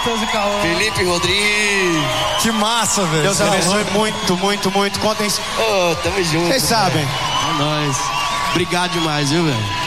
Matheus e Cauã. Felipe Rodrigues. Que massa, velho. Deus abençoe muito, muito. Contem. Tamo junto. Vocês sabem. É nóis. Obrigado demais, viu, velho?